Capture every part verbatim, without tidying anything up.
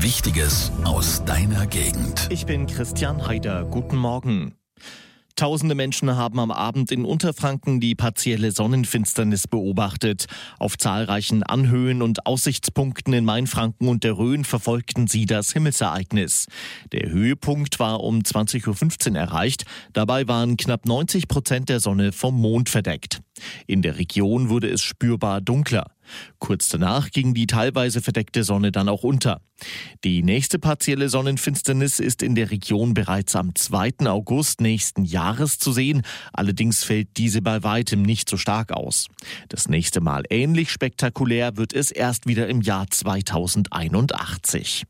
Wichtiges aus deiner Gegend. Ich bin Christian Haider. Guten Morgen. Tausende Menschen haben am Abend in Unterfranken die partielle Sonnenfinsternis beobachtet. Auf zahlreichen Anhöhen und Aussichtspunkten in Mainfranken und der Rhön verfolgten sie das Himmelsereignis. Der Höhepunkt war um zwanzig Uhr fünfzehn erreicht. Dabei waren knapp neunzig Prozent der Sonne vom Mond verdeckt. In der Region wurde es spürbar dunkler. Kurz danach ging die teilweise verdeckte Sonne dann auch unter. Die nächste partielle Sonnenfinsternis ist in der Region bereits am zweiten August nächsten Jahres zu sehen. Allerdings fällt diese bei weitem nicht so stark aus. Das nächste Mal ähnlich spektakulär wird es erst wieder im Jahr zweitausendeinundachtzig.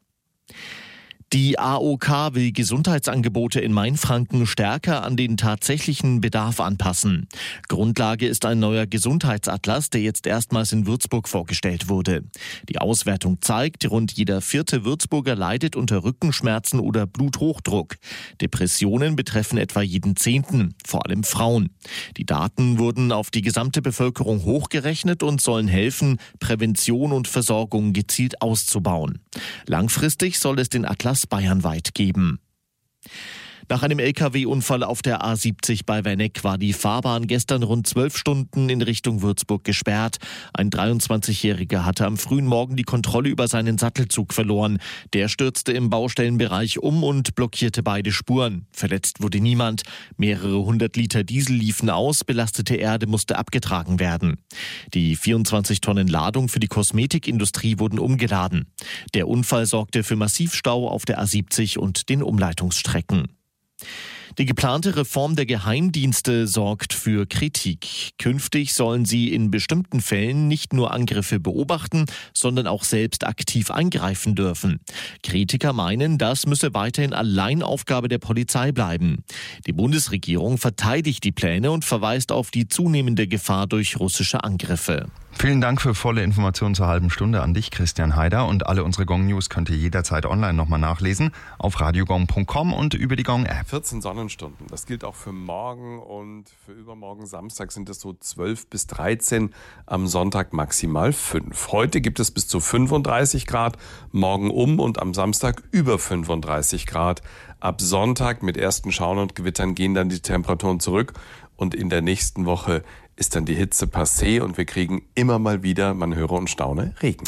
Die A O K will Gesundheitsangebote in Mainfranken stärker an den tatsächlichen Bedarf anpassen. Grundlage ist ein neuer Gesundheitsatlas, der jetzt erstmals in Würzburg vorgestellt wurde. Die Auswertung zeigt, rund jeder vierte Würzburger leidet unter Rückenschmerzen oder Bluthochdruck. Depressionen betreffen etwa jeden Zehnten, vor allem Frauen. Die Daten wurden auf die gesamte Bevölkerung hochgerechnet und sollen helfen, Prävention und Versorgung gezielt auszubauen. Langfristig soll es den Atlas bayernweit geben. Nach einem L K W-Unfall auf der A siebzig bei Werneck war die Fahrbahn gestern rund zwölf Stunden in Richtung Würzburg gesperrt. Ein dreiundzwanzigjähriger hatte am frühen Morgen die Kontrolle über seinen Sattelzug verloren. Der stürzte im Baustellenbereich um und blockierte beide Spuren. Verletzt wurde niemand. Mehrere hundert Liter Diesel liefen aus, belastete Erde musste abgetragen werden. Die vierundzwanzig Tonnen Ladung für die Kosmetikindustrie wurden umgeladen. Der Unfall sorgte für Massivstau auf der A siebzig und den Umleitungsstrecken. Die geplante Reform der Geheimdienste sorgt für Kritik. Künftig sollen sie in bestimmten Fällen nicht nur Angriffe beobachten, sondern auch selbst aktiv eingreifen dürfen. Kritiker meinen, das müsse weiterhin allein Aufgabe der Polizei bleiben. Die Bundesregierung verteidigt die Pläne und verweist auf die zunehmende Gefahr durch russische Angriffe. Vielen Dank für volle Informationen zur halben Stunde an dich, Christian Haider. Und alle unsere Gong News könnt ihr jederzeit online nochmal nachlesen auf radiogong punkt com und über die Gong App. vierzehn Sonnenstunden, das gilt auch für morgen und für übermorgen Samstag sind es so zwölf bis dreizehn, am Sonntag maximal fünf. Heute gibt es bis zu fünfunddreißig Grad, morgen um und am Samstag über fünfunddreißig Grad. Ab Sonntag mit ersten Schauern und Gewittern gehen dann die Temperaturen zurück und in der nächsten Woche ist dann die Hitze passé und wir kriegen immer mal wieder, man höre und staune, Regen.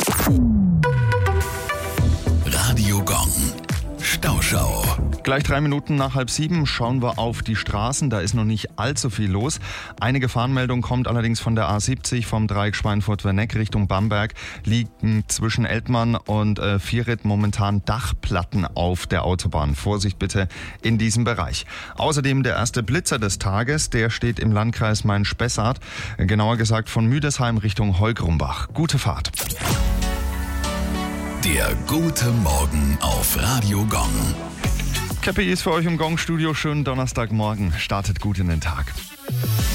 Radio Gong. Stauschau. Gleich drei Minuten nach halb sieben schauen wir auf die Straßen. Da ist noch nicht allzu viel los. Eine Gefahrenmeldung kommt allerdings von der A siebzig vom Dreieck Schweinfurt-Werneck Richtung Bamberg. Liegen zwischen Eltmann und äh, Vieritt momentan Dachplatten auf der Autobahn. Vorsicht bitte in diesem Bereich. Außerdem der erste Blitzer des Tages, der steht im Landkreis Main-Spessart. Genauer gesagt von Müdesheim Richtung Heugrumbach. Gute Fahrt. Der gute Morgen auf Radio Gong. Käppi ist für euch im Gong-Studio. Schönen Donnerstagmorgen. Startet gut in den Tag.